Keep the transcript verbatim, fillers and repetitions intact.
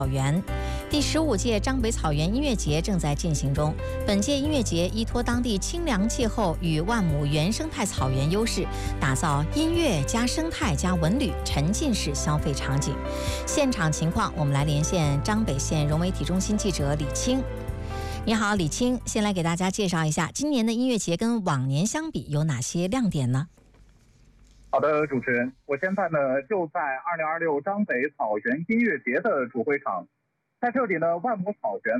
草原。第十五届张北草原音乐节正在进行中。本届音乐节依托当地清凉气候与万亩原生态草原优势，打造音乐加生态加文旅沉浸式消费场景。现场情况，我们来连线张北县融媒体中心记者李青。你好，李青，先来给大家介绍一下今年的音乐节跟往年相比有哪些亮点呢？ 好的，主持人，我现在呢就在二零二六张北草原音乐节的主会场，在这里呢，万亩草原